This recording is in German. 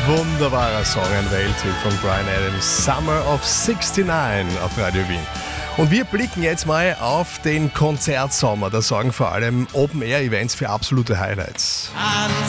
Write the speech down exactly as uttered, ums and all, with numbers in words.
Wunderbarer Song, ein Welthit von Bryan Adams. Summer of sixty-nine auf Radio Wien. Und wir blicken jetzt mal auf den Konzertsommer. Da sorgen vor allem Open-Air-Events für absolute Highlights.